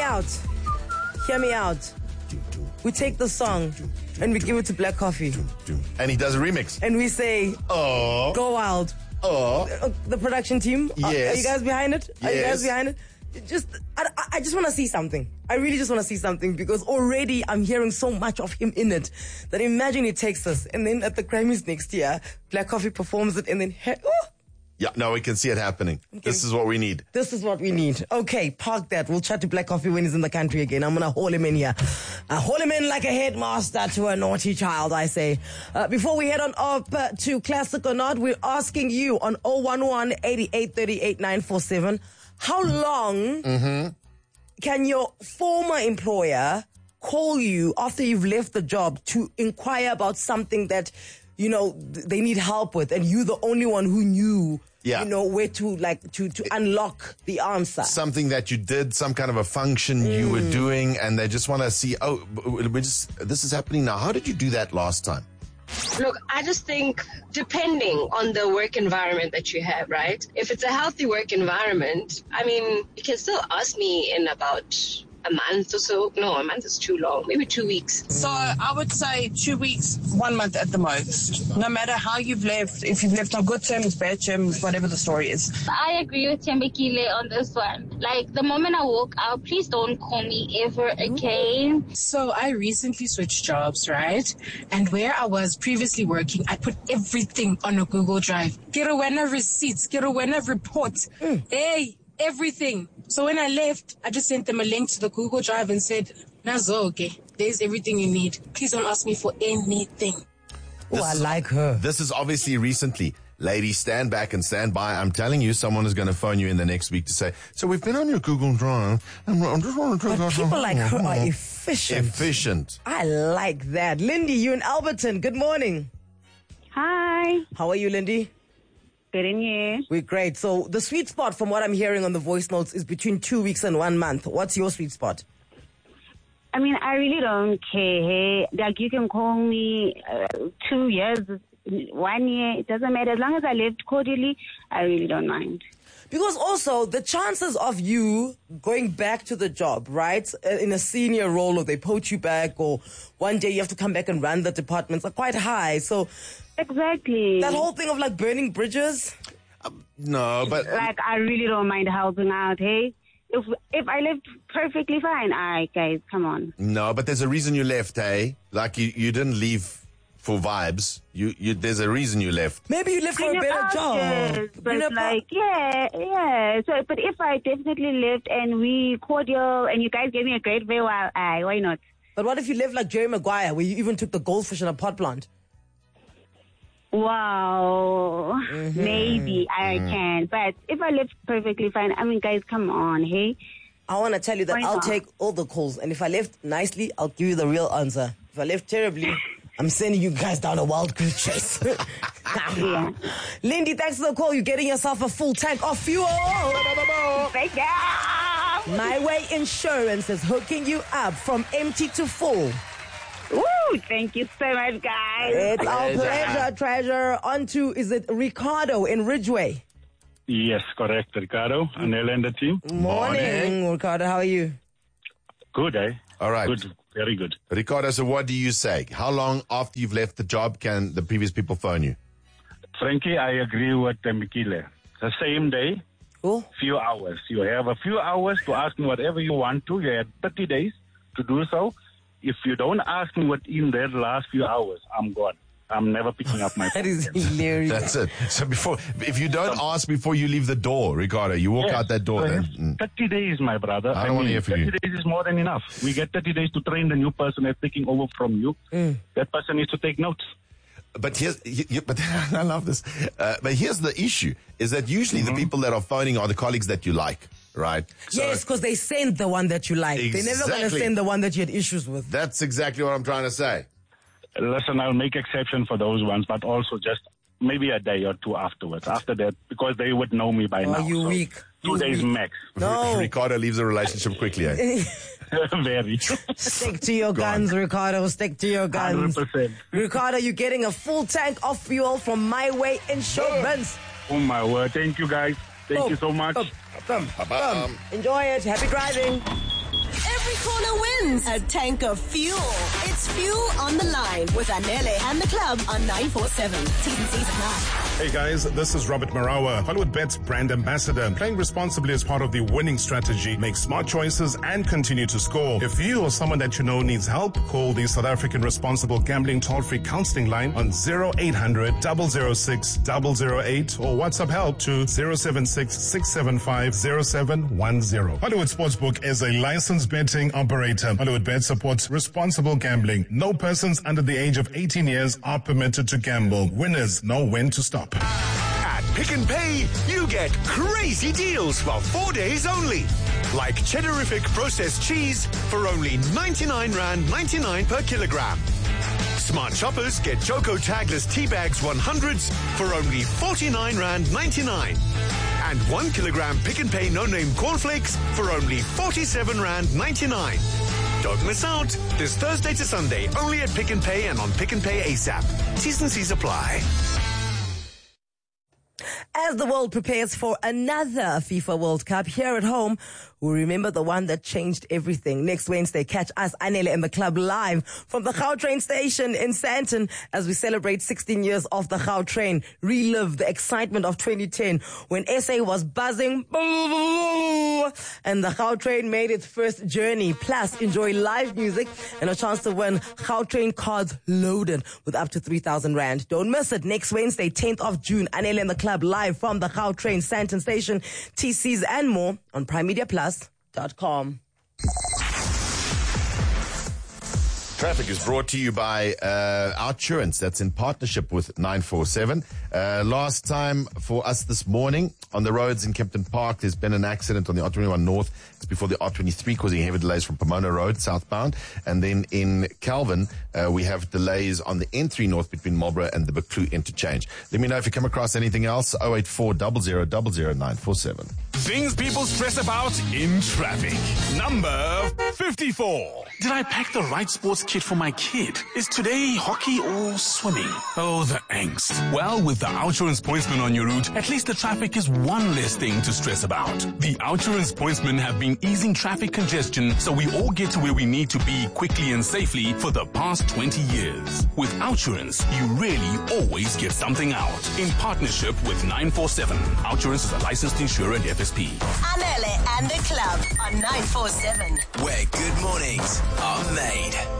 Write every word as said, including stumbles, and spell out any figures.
out. Hear me out. We take the song and we give it to Black Coffee. And he does a remix. And we say, Oh. Go Wild. Oh. The production team. Yes. Are you guys behind it? Are Yes. you guys behind it? Just, I, I just want to see something. I really just want to see something because already I'm hearing so much of him in it that imagine he takes us and then at the Grammys next year, Black Coffee performs it and then, he- oh, Yeah, no, we can see it happening. Okay. This is what we need. This is what we need. Okay, park that. We'll chat to Black Coffee when he's in the country again. I'm going to haul him in here. Uh, haul him in like a headmaster to a naughty child, I say. Uh, before we head on up uh, to Classic or Not, we're asking you on oh one one, eighty-eight thirty-eight, nine four seven, how long mm-hmm. can your former employer call you after you've left the job to inquire about something that, you know, they need help with and you're the only one who knew Yeah. you know, where to like to, to unlock the answer. Something that you did, some kind of a function mm. you were doing, and they just want to see, oh, we just this is happening now. How did you do that last time? Look, I just think depending on the work environment that you have, right? If it's a healthy work environment, I mean, you can still ask me in about a month or so. No, a month is too long. Maybe two weeks. So I would say two weeks, one month at the most. No matter how you've left, if you've left on good terms, bad terms, whatever the story is. I agree with Tembekile on this one. Like, the moment I walk out, please don't call me ever again. So I recently switched jobs, right? And where I was previously working, I put everything on a Google Drive. Kirowena receipts, Kirowena reports. Mm. Hey, everything. So when I left, I just sent them a link to the Google Drive and said, Nazo, okay, there's everything you need. Please don't ask me for anything. Oh, I like her. This is obviously recently. Ladies, stand back and stand by. I'm telling you, someone is going to phone you in the next week to say, so we've been on your Google Drive, and I just want to talk about people like her are efficient. Efficient. I like that. Lindy, you in Alberton. Good morning. Hi. How are you, Lindy? Good in you. We're great. So the sweet spot from what I'm hearing on the voice notes is between two weeks and one month. What's your sweet spot? I mean, I really don't care. Hey, like you can call me uh, two years, one year. It doesn't matter. As long as I lived cordially, I really don't mind. Because also the chances of you going back to the job, right, in a senior role, or they poach you back, or one day you have to come back and run the departments are quite high. So exactly that whole thing of like burning bridges. Um, no, but like I really don't mind helping out. Hey, if if I lived perfectly fine, all right, guys, come on. No, but there's a reason you left, hey? Like you, you didn't leave for vibes. You, you, there's a reason you left. Maybe you left for a better job. Yes, but like, yeah, yeah. So, but if I definitely left and we cordial and you guys gave me a great farewell, aye, why not? But what if you lived like Jerry Maguire, where you even took the goldfish in a pot plant? Wow, mm-hmm. maybe I mm-hmm. can. But if I lived perfectly fine, I mean, guys, come on, hey? I want to tell you that why I'll not? take all the calls. And if I left nicely, I'll give you the real answer. If I left terribly, I'm sending you guys down a wild goose chase. Yeah. Lindy, thanks for the call. You're getting yourself a full tank of fuel. Thank you. My Way Insurance is hooking you up from empty to full. Ooh, thank you so much, guys. It's our pleasure, treasure. On to, is it Ricardo in Ridgeway? Yes, correct, Ricardo. And and the team. Morning. Morning, Ricardo. How are you? Good, eh? All right. Good. Very good. Ricardo, so what do you say? How long after you've left the job can the previous people phone you? Frankie, I agree with Tembekile. The same day, cool. Few hours. You have a few hours to ask me whatever you want to. You had thirty days to do so. If you don't ask me within that last few hours, I'm gone. I'm never picking up my phone. That is hilarious. That's it. So before, if you don't so, ask before you leave the door, Ricardo, you walk yes, out that door. So then mm. thirty days, my brother. I don't I want mean, to hear from thirty you. days is more than enough. We get thirty days to train the new person that's taking over from you. Mm. That person needs to take notes. But here's, you, but I love this. Uh, but here's the issue: is that usually mm-hmm. the people that are phoning are the colleagues that you like, right? So, yes, because they send the one that you like. Exactly. They're never going to send the one that you had issues with. That's exactly what I'm trying to say. Listen, I'll make exception for those ones, but also just maybe a day or two afterwards. After that, because they would know me by oh, now. You so weak. Two you days weak. max. No. Ricardo leaves a relationship quickly, eh? Very. Stick to your guns, Ricardo. Stick to your guns. one hundred percent. Ricardo, you're getting a full tank of fuel from My Way Insurance. Oh, my word. Thank you, guys. Thank oh, you so much. Oh, come, come. Enjoy it. Happy driving. Every corner wins a tank of fuel. It's Fuel on the Line with Anele and the club on nine four seven. T's and C's apply. Hey guys, this is Robert Marawa, HollywoodBet's brand ambassador. Playing responsibly is part of the winning strategy. Make smart choices and continue to score. If you or someone that you know needs help, call the South African Responsible Gambling Toll-Free Counseling Line on zero eight hundred, zero zero six, zero zero eight or WhatsApp help to zero seven six, six seven five, zero seven one zero. Hollywood Sportsbook is a licensed betting operator. HollywoodBet supports responsible gambling. No persons under the age of eighteen years are permitted to gamble. Winners know when to stop. At Pick and Pay, you get crazy deals for four days only. Like Cheddarific processed cheese for only ninety-nine rand ninety-nine per kilogram. Smart shoppers get Choco Tagless tea bags one hundreds for only forty-nine rand ninety-nine. And one kilogram Pick and Pay no-name cornflakes for only forty-seven rand ninety-nine. Don't miss out. This Thursday to Sunday, only at Pick and Pay and on Pick and Pay ASAP. T's and C's apply. As the world prepares for another FIFA World Cup here at home, we remember the one that changed everything. Next Wednesday, catch us, Anele and the club, live from the Gautrain station in Sandton as we celebrate sixteen years of the Gautrain. Relive the excitement of twenty ten when S A was buzzing and the Gautrain made its first journey. Plus, enjoy live music and a chance to win Gautrain cards loaded with up to three thousand rand. Don't miss it. Next Wednesday, tenth of June, Anele and the club, live from the Gautrain Sandton station. T Cs and more on prime media plus dot com. Traffic is brought to you by uh, Outsurance. That's in partnership with nine four seven. Uh, last time for us this morning on the roads in Kempton Park, there's been an accident on the R twenty-one North. It's before the R twenty-three, causing heavy delays from Pomona Road southbound. And then in Calvin, uh, we have delays on the N three North between Marlborough and the Buccleuch interchange. Let me know if you come across anything else. oh eight four, zero zero zero zero, nine four seven. Things people stress about in traffic. Number fifty-four. Did I pack the right sports kit for my kid? Is today hockey or swimming? Oh, the angst. Well, with the Outsurance Pointsman on your route, at least the traffic is one less thing to stress about. The Outsurance Pointsmen have been easing traffic congestion so we all get to where we need to be quickly and safely for the past twenty years. With Outsurance, you really always get something out. In partnership with nine four seven. Outsurance is a licensed insurer and F S P. Anele and the club on nine four seven. Where good mornings are made.